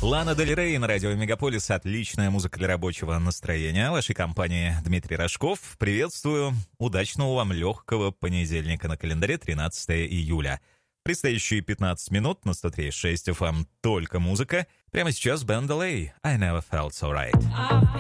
Лана Дель Рей на радио Мегаполис. Отличная музыка для рабочего настроения. В вашей компании Дмитрий Рожков. Приветствую. Удачного вам легкого понедельника на календаре 13 июля. Предстоящие 15 минут на 103.6 FM только музыка. Прямо сейчас Бен Делей. I never felt so right.